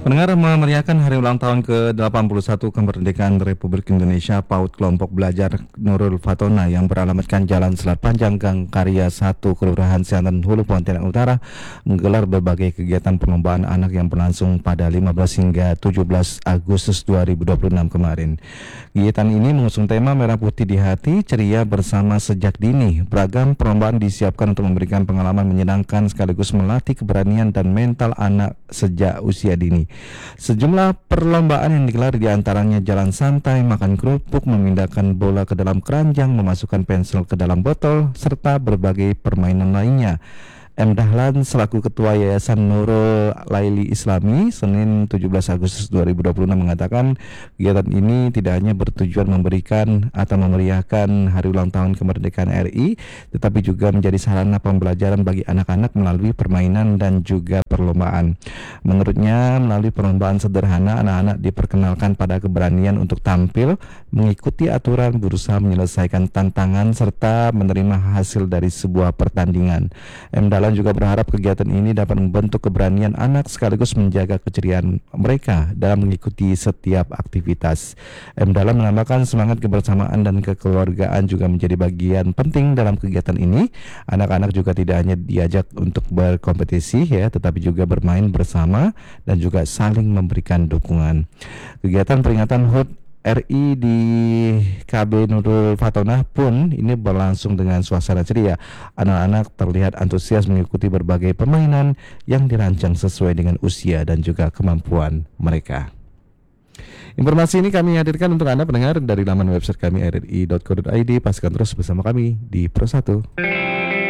Pendengar memeriahkan hari ulang tahun ke-81 kemerdekaan Republik Indonesia, PAUD kelompok belajar Nurul Fatona yang beralamatkan Jalan Selat Panjang Gang Karya 1 Kelurahan Siantan Hulu Pontianak Utara menggelar berbagai kegiatan perlombaan anak yang berlangsung pada 15 hingga 17 Agustus 2026 kemarin. Kegiatan ini mengusung tema Merah Putih di Hati, ceria bersama sejak dini. Beragam perlombaan disiapkan untuk memberikan pengalaman menyenangkan sekaligus melatih keberanian dan mental anak sejak usia dini. Sejumlah perlombaan yang digelar diantaranya jalan santai, makan kerupuk, memindahkan bola ke dalam keranjang, memasukkan pensil ke dalam botol, serta berbagai permainan lainnya. M. Dahlan selaku Ketua Yayasan Nurul Laili Islami Senin 17 Agustus 2026 mengatakan kegiatan ini tidak hanya bertujuan memberikan atau memeriahkan hari ulang tahun kemerdekaan RI, tetapi juga menjadi sarana pembelajaran bagi anak-anak melalui permainan dan juga perlombaan. Menurutnya, melalui perlombaan sederhana, anak-anak diperkenalkan pada keberanian untuk tampil, mengikuti aturan, berusaha menyelesaikan tantangan, serta menerima hasil dari sebuah pertandingan. M. Dahlan juga berharap kegiatan ini dapat membentuk keberanian anak sekaligus menjaga keceriaan mereka dalam mengikuti setiap aktivitas. M. Dahlan menambahkan semangat kebersamaan dan kekeluargaan juga menjadi bagian penting dalam kegiatan ini. Anak-anak juga tidak hanya diajak untuk berkompetisi tetapi juga bermain bersama dan juga saling memberikan dukungan. Kegiatan peringatan HUT RI di KB Nurul Fatona pun ini berlangsung dengan suasana ceria. Anak-anak terlihat antusias mengikuti berbagai permainan yang dirancang sesuai dengan usia dan juga kemampuan mereka. Informasi ini kami hadirkan untuk Anda pendengar dari laman website kami rri.co.id. Pastikan terus bersama kami di Pro 1.